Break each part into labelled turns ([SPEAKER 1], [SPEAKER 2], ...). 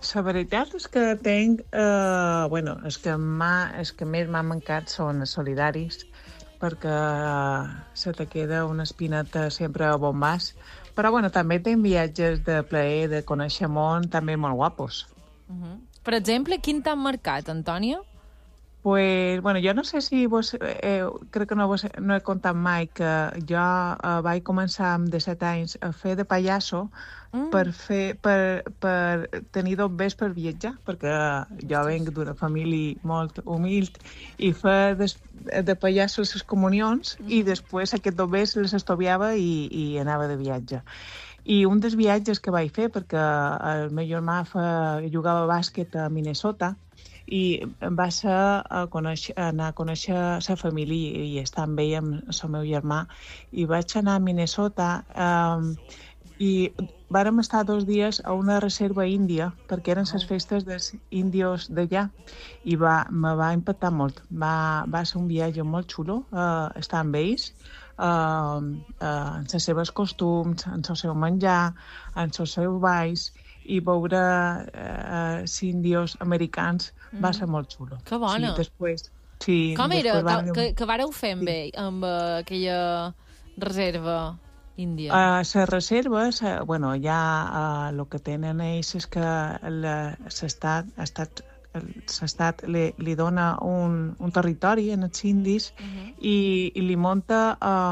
[SPEAKER 1] La veritat és que tinc... és que més m'ha mancat són els solidaris, perquè se te queda una espineta sempre a bombàs. Però, també tinc viatges de plaer, de conèixer món, també molt guapos.
[SPEAKER 2] Per exemple, quin t'han marcat, Antònia?
[SPEAKER 1] Pues, jo no sé si vos... crec que no he contat mai que jo vaig començar amb 17 anys a fer de pallasso per tenir dobbers per viatjar, perquè jo venc d'una família molt humil i fer de pallasso les comunions i després aquest dobbers les estoviava i anava de viatge. I un dels viatges que vaig fer, perquè el meu germà jugava a bàsquet a Minnesota, i va ser anar a conèixer la família i estar amb ell, amb el meu germà. I vaig anar a Minnesota i vàrem estar 2 dies a una reserva índia, perquè eren les festes dels índios d'allà, i me va impactar molt. Va ser un viatge molt xulo, estar amb ells, en les seves costums, en el seu menjar, en els seus balls, i veure índios americans va ser molt xulo.
[SPEAKER 2] Que bona!
[SPEAKER 1] Sí, després...
[SPEAKER 2] Com era? Que vareu fer amb ell, amb aquella reserva índia?
[SPEAKER 1] Les reserves, ja el que tenen ells és que l'estat li dona un territori en els indis i li munta,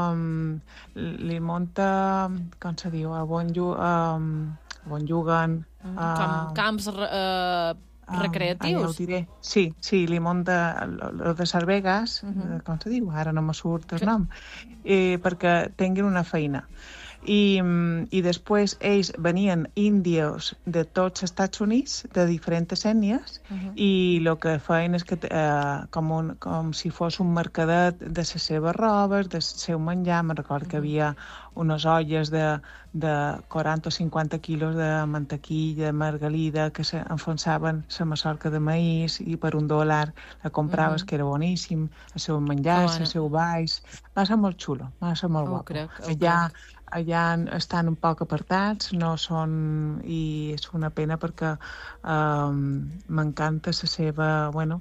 [SPEAKER 1] com se diu, on juguen...
[SPEAKER 2] camps recreatius?
[SPEAKER 1] Ja ho diré. Sí, li munta el de Las Vegas, com se diu? Ara no me surt el nom, perquè tinguin una feina. I després ells venien índios de tots els Estats Units, de diferents ètnies, i el que feien és que com si fos un mercadet de les seves robes, del seu menjar. Me'n recordo que havia unes olles de 40 o 50 quilos de mantequilla, de margalida, que s'enfonsaven la maçorca de maïs i per $1 la compraves, que era boníssim, el seu menjar, el seu balls. Va ser molt xulo, va ser molt guapo. Allà estan un poc apartats, no són... i és una pena perquè m'encanta la seva...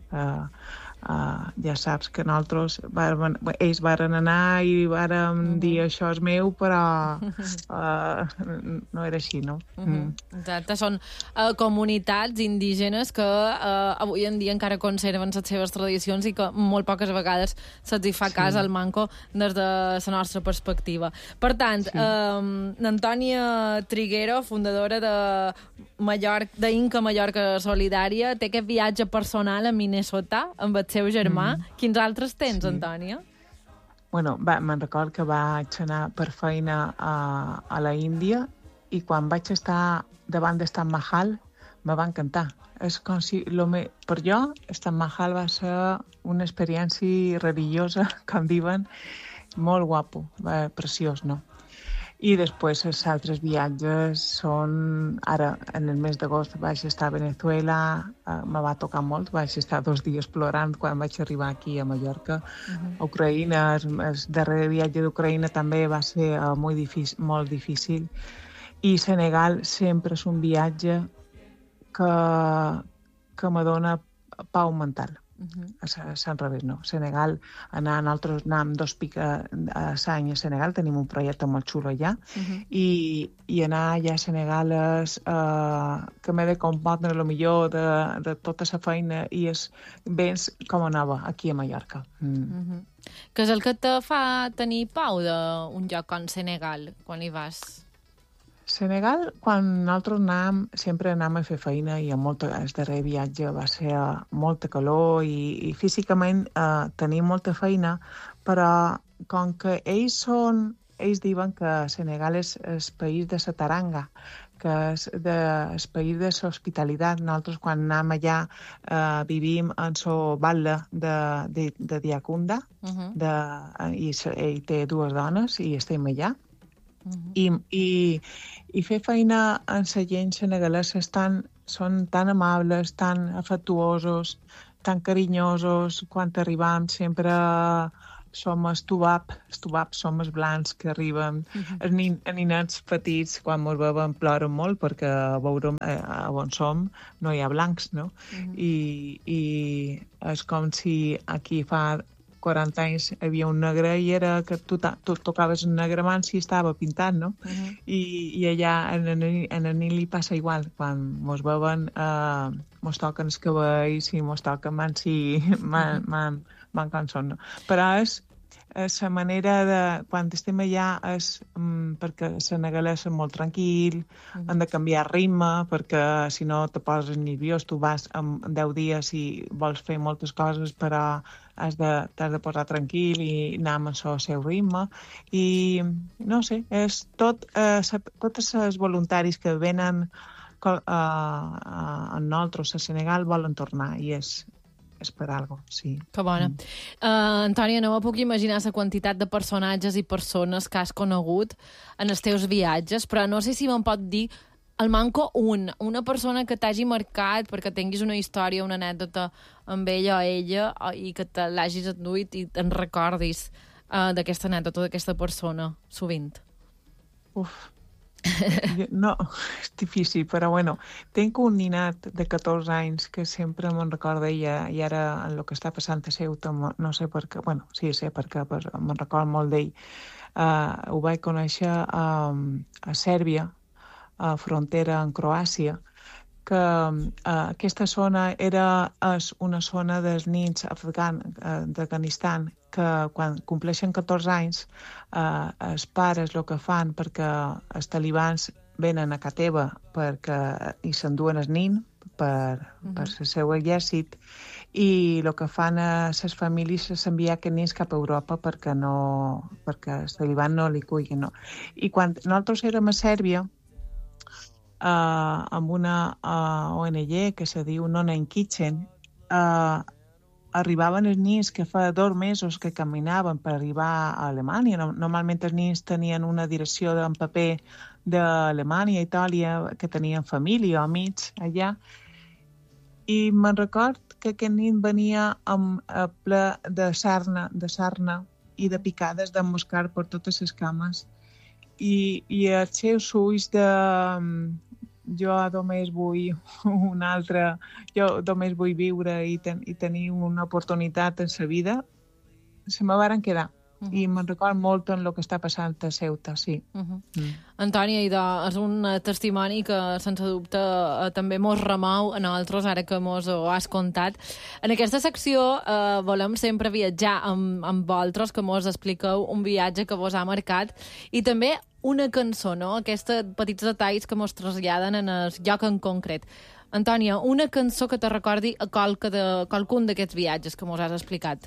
[SPEAKER 1] ja saps que nosaltres ells varen anar i varen dir això és meu, però no era així, no?
[SPEAKER 2] Exacte, són comunitats indígenes que avui en dia encara conserven les seves tradicions i que molt poques vegades se'ls hi fa cas al manco des de la nostra perspectiva. Per tant, Antònia Triguero, fundadora d'Inca Mallorca Solidària, té aquest viatge personal a Minnesota amb el seu germà. Quins altres tens, Antònia?
[SPEAKER 1] Me'n recordo que vaig anar per feina a la Índia i quan vaig estar davant de Taj Mahal me va encantar. És com si... Per jo, Taj Mahal va ser una experiència religiosa, com diuen, molt guapo, preciós, no? I després els altres viatges són... Ara, en el mes d'agost vaig estar a Venezuela, me va tocar molt, vaig estar 2 dies plorant quan vaig arribar aquí a Mallorca. Ucraïna, el darrer viatge d'Ucraïna també va ser molt difícil. I Senegal sempre és un viatge que me dona pau mental. Sant revés, no. Senegal, nosaltres anàvem 2 pics a l'any a Senegal, tenim un projecte molt xulo allà, i anar allà a Senegal és que m'he de compondre el millor de tota la feina i vens com a nova aquí a Mallorca.
[SPEAKER 2] Què és el que te fa tenir pau d'un lloc com Senegal, quan hi vas?
[SPEAKER 1] Senegal, quan nosaltres sempre anàvem a fer feina i el darrer viatge va ser molta calor i físicament tenim molta feina, però com que ells diuen que Senegal és el país de la taranga, que és el país de l'hospitalitat. Nosaltres quan anem allà vivim en la batlla de Diakunda, i ell té 2 dones i estem allà. I fer feina en la gent senegalesa són tan amables, tan afectuosos, tan carinyosos. Quan arribam sempre som el tubab som els blancs que arriben, els ninets petits, quan mos veuen, ploren molt, perquè veurem on som no hi ha blancs, no? I és com si aquí fa 40 anys hi havia un negre i era que tu tocaves un negre mans i estava pintat, no? I allà en el Nil li passa igual. Quan mos veuen, mos toquen els cabells i mos toquen mans i man cançons, no? Però és la manera de... Quan estem allà és perquè el senegalès és molt tranquil, han de canviar ritme, perquè si no te poses nerviós, tu vas en 10 dies i vols fer moltes coses, però t'has de posar tranquil i anar amb el seu ritme. I, no sé, és tots els voluntaris que venen a nosaltres, a Senegal, volen tornar, i és per algo, sí.
[SPEAKER 2] Que bona. Antònia, no me puc imaginar la quantitat de personatges i persones que has conegut en els teus viatges, però no sé si me'n pot dir el manco una persona que t'hagi marcat perquè tinguis una història, una anècdota amb ella o ella i que te l'hagis enduit i te'n recordis d'aquesta anècdota, d'aquesta persona, sovint.
[SPEAKER 1] No, és difícil, però bueno, tinc un ninat de 14 anys que sempre me'n recorda ella, i ara en el que està passant a Ceuta, no sé per què, bueno, sí, sé per què, però me'n recordo molt d'ell. Ho vaig conèixer a Sèrbia, a frontera amb Croàcia, que aquesta zona és una zona dels nins d'Afganistan que quan compleixen 14 anys els pares el que fan perquè els talibans venen a casa teva i s'enduen el nin per el seu exèrcit i el que fan les famílies és enviar aquests nins cap a Europa perquè els talibans no li cuiguin. No? I quan nosaltres érem a Sèrbia, amb una ONG que se diu No Name Kitchen, arribaven els nins que fa 2 mesos que caminaven per arribar a Alemanya. Normalment els nins tenien una direcció en paper d'Alemanya, Itàlia, que tenien família o amics allà. I me'n record que aquest nin venia ple de sarna i de picades de moscar per totes les cames. I els seus ulls jo només vull un altre, jo només vull viure i tenir una oportunitat en la vida, se me varen quedar. I me'n record molt en el que està passant a Ceuta, sí.
[SPEAKER 2] Antònia, és un testimoni que, sense dubte, també mos remou a nosaltres, ara que mos ho has contat. En aquesta secció volem sempre viatjar amb vosaltres, que mos expliqueu un viatge que vos ha marcat, i també una cançó, no? Aquests petits detalls que mos traslladen en el lloc en concret. Antònia, una cançó que te recordi a qualcun d'aquests viatges que mos has explicat.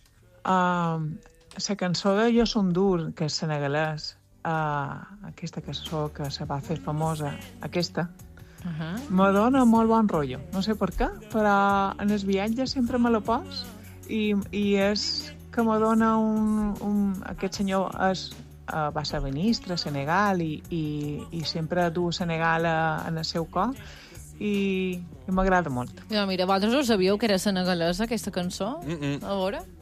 [SPEAKER 1] La cançó de Jo som dur, que és senegalès, aquesta cançó que se va fer famosa, aquesta, me dona molt bon rotllo. No sé per què, però en els viatges sempre me la pos i és que me dona aquest senyor va ser ministre a Senegal i sempre du Senegal en el seu cor i m'agrada molt.
[SPEAKER 2] Ja, mira, vosaltres ho sabíeu que era senegalesa, aquesta cançó? A veure?